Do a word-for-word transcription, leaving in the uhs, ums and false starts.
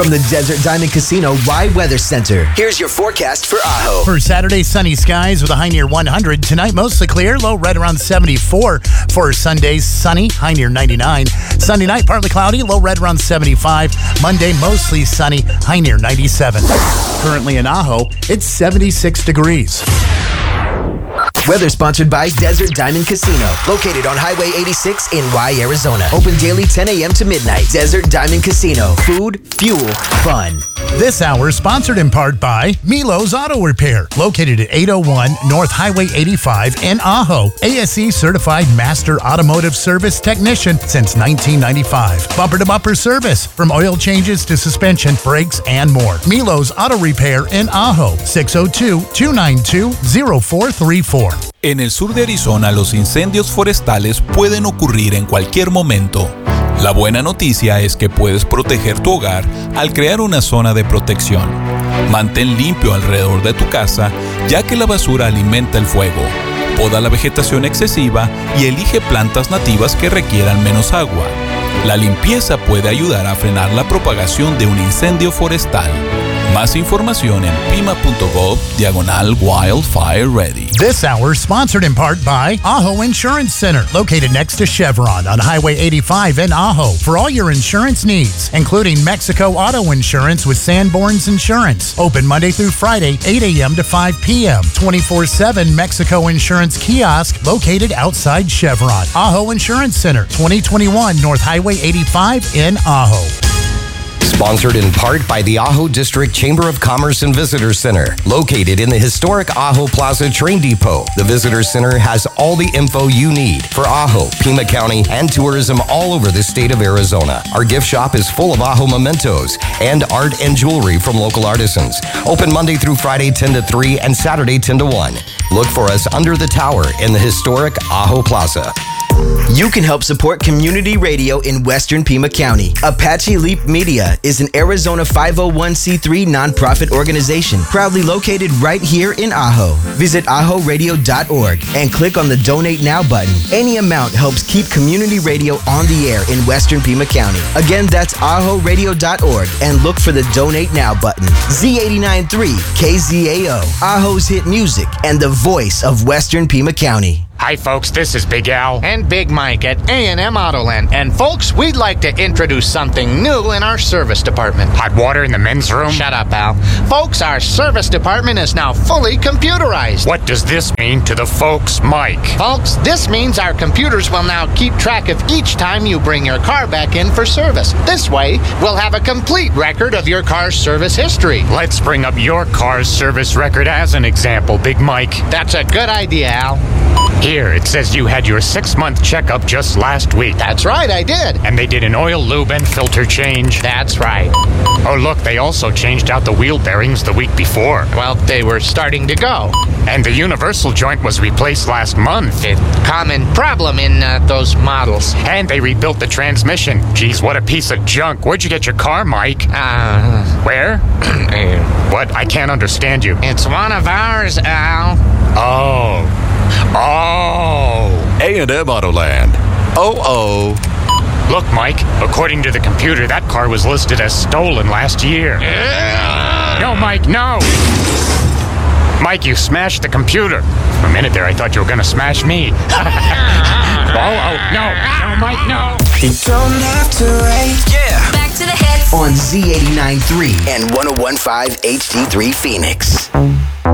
From the Desert Diamond Casino Y Weather Center, here's your forecast for Ajo. For Saturday, sunny skies with a high near one hundred. Tonight, mostly clear, low right around seventy-four. For Sunday, sunny, high near ninety-nine. Sunday night, partly cloudy, low right around seventy-five. Monday, mostly sunny, high near ninety-seven. Currently in Ajo, it's seventy-six degrees. Weather sponsored by Desert Diamond Casino, located on Highway eighty-six in Y, Arizona. Open daily ten a.m. to midnight. Desert Diamond Casino. Food, fuel, fun. This hour sponsored in part by Milo's Auto Repair, located at eight oh one North Highway eighty-five in Ajo. A S E certified master automotive service technician since nineteen ninety-five. Bumper-to-bumper service, from oil changes to suspension, brakes, and more. Milo's Auto Repair in Ajo, six oh two, two nine two, oh four three four. En el sur de Arizona, los incendios forestales pueden ocurrir en cualquier momento. La buena noticia es que puedes proteger tu hogar al crear una zona de protección. Mantén limpio alrededor de tu casa, ya que la basura alimenta el fuego. Poda la vegetación excesiva y elige plantas nativas que requieran menos agua. La limpieza puede ayudar a frenar la propagación de un incendio forestal. Más información en pima.gov diagonal wildfire ready. This hour sponsored in part by Ajo Insurance Center, located next to Chevron on Highway eighty-five in Ajo. For all your insurance needs, including Mexico Auto Insurance with Sanborn's Insurance. Open Monday through Friday, eight a.m. to five p.m. twenty-four seven Mexico Insurance Kiosk, located outside Chevron. Ajo Insurance Center, twenty twenty-one North Highway eighty-five in Ajo. Sponsored in part by the Ajo District Chamber of Commerce and Visitor Center, located in the historic Ajo Plaza Train Depot. The Visitor Center has all the info you need for Ajo, Pima County, and tourism all over the state of Arizona. Our gift shop is full of Ajo mementos and art and jewelry from local artisans. Open Monday through Friday ten to three and Saturday ten to one. Look for us under the tower in the historic Ajo Plaza. You can help support community radio in Western Pima County. Apache Leap Media is an Arizona five oh one c three nonprofit organization proudly located right here in Ajo. Visit ajo radio dot org and click on the Donate Now button. Any amount helps keep community radio on the air in Western Pima County. Again, that's ajo radio dot org and look for the Donate Now button. Z eighty-nine point three K Z A O, Ajo's hit music and the voice of Western Pima County. Hi folks, this is Big Al and Big Mike at A and M Autoland. And folks, we'd like to introduce something new in our service department. Hot water in the men's room? Shut up, Al. Folks, our service department is now fully computerized. What does this mean to the folks, Mike? Folks, this means our computers will now keep track of each time you bring your car back in for service. This way, we'll have a complete record of your car's service history. Let's bring up your car's service record as an example, Big Mike. That's a good idea, Al. Here, it says you had your six-month checkup just last week. That's right, I did. And they did an oil, lube, and filter change. That's right. Oh, look, they also changed out the wheel bearings the week before. Well, they were starting to go. And the universal joint was replaced last month. A common problem in uh, those models. And they rebuilt the transmission. Geez, what a piece of junk. Where'd you get your car, Mike? Uh... Where? What? I can't understand you. It's one of ours, Al. Oh. Oh! A and M Autoland. Oh, oh. Look, Mike, according to the computer, that car was listed as stolen last year. No, Mike, no! Mike, you smashed the computer. For a minute there, I thought you were going to smash me. oh, oh, no. No, Mike, no. You don't have to wait. Yeah. Back to the hits. On Z eighty-nine point three and one oh one point five H D three Phoenix.